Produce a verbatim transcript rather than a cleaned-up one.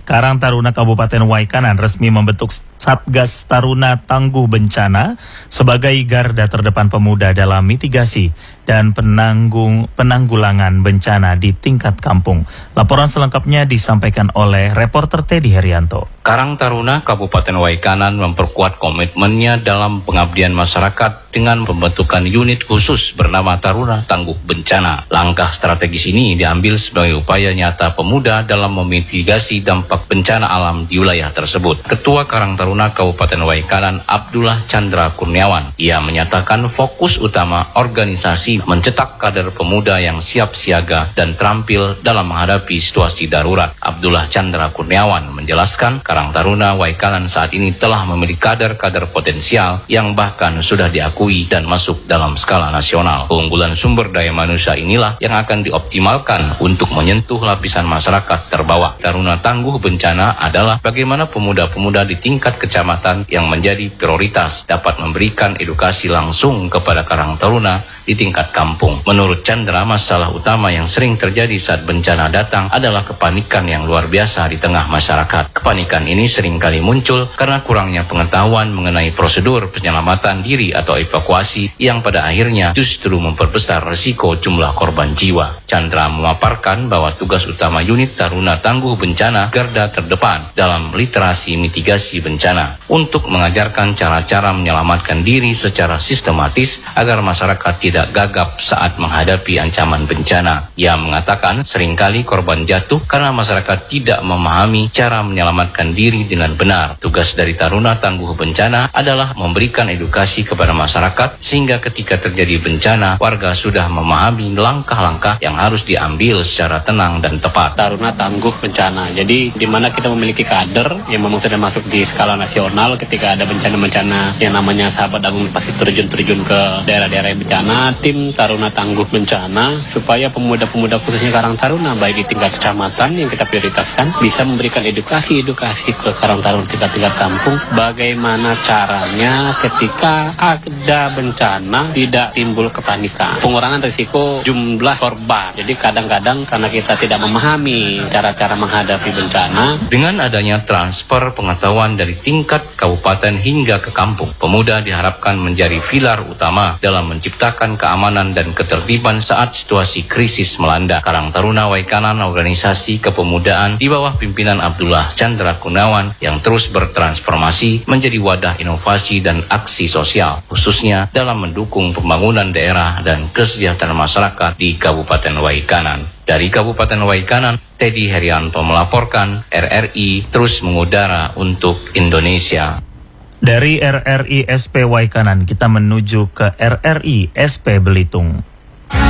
Karang Taruna Kabupaten Waikanan resmi membentuk Satgas Taruna Tangguh Bencana sebagai garda terdepan pemuda dalam mitigasi dan penanggung penanggulangan bencana di tingkat kampung. Laporan selengkapnya disampaikan oleh reporter Teddy Herianto. Karang Taruna Kabupaten Waikanan memperkuat komitmennya dalam pengabdian masyarakat dengan pembentukan unit khusus bernama Taruna Tangguh Bencana. Langkah strategis ini diambil sebagai upaya nyata pemuda dalam memitigasi dampak bencana alam di wilayah tersebut. Ketua Karang Taruna Kabupaten Waikanan Abdullah Chandra Kurniawan, ia menyatakan fokus utama organisasi mencetak kader pemuda yang siap siaga dan terampil dalam menghadapi situasi darurat. Abdullah Chandra Kurniawan menjelaskan Karang Taruna Waikanan saat ini telah memiliki kader-kader potensial yang bahkan sudah diakui dan masuk dalam skala nasional. Keunggulan sumber daya manusia inilah yang akan dioptimalkan untuk menyentuh lapisan masyarakat terbawah. Taruna Tangguh Bencana adalah bagaimana pemuda-pemuda di tingkat kecamatan yang menjadi prioritas dapat memberikan edukasi langsung kepada Karang Taruna di tingkat kampung. Menurut Chandra, masalah utama yang sering terjadi saat bencana datang adalah kepanikan yang luar biasa di tengah masyarakat. Kepanikan ini seringkali muncul karena kurangnya pengetahuan mengenai prosedur penyelamatan diri atau evakuasi yang pada akhirnya justru memperbesar risiko jumlah korban jiwa. Chandra memaparkan bahwa tugas utama unit Taruna Tangguh Bencana garda terdepan dalam literasi mitigasi bencana untuk mengajarkan cara-cara menyelamatkan diri secara sistematis agar masyarakat tidak gagap saat menghadapi ancaman bencana. Ia mengatakan seringkali korban jatuh karena masyarakat tidak memahami cara menyelamatkan diri dengan benar. Tugas dari Taruna Tangguh Bencana adalah memberikan edukasi kepada masyarakat sehingga ketika terjadi bencana, warga sudah memahami langkah-langkah yang harus diambil secara tenang dan tepat. Taruna Tangguh Bencana. Jadi di mana kita memiliki kader yang memang sudah masuk di skala nasional ketika ada bencana-bencana yang namanya sahabat agung pasti terjun-terjun ke daerah-daerah yang bencana, tim Taruna Tangguh Bencana supaya pemuda-pemuda khususnya Karang Taruna baik di tingkat kecamatan yang kita prioritaskan bisa memberikan edukasi-edukasi ke Karang Taruna tingkat-tingkat kampung bagaimana caranya ketika ada bencana tidak timbul kepanikan, pengurangan risiko jumlah korban. Jadi kadang-kadang karena kita tidak memahami cara-cara menghadapi bencana. Dengan adanya transfer pengetahuan dari tingkat kabupaten hingga ke kampung, pemuda diharapkan menjadi pilar utama dalam menciptakan keamanan dan ketertiban saat situasi krisis melanda. Karang Taruna Waikanan, organisasi kepemudaan di bawah pimpinan Abdullah Chandra Kurniawan yang terus bertransformasi menjadi wadah inovasi dan aksi sosial, khususnya dalam mendukung pembangunan daerah dan kesejahteraan masyarakat di Kabupaten Waikanan. Dari Kabupaten Waikanan, Teddy Herianto melaporkan. R R I terus mengudara untuk Indonesia. Dari R R I S P Waikanan kita menuju ke R R I S P Belitung.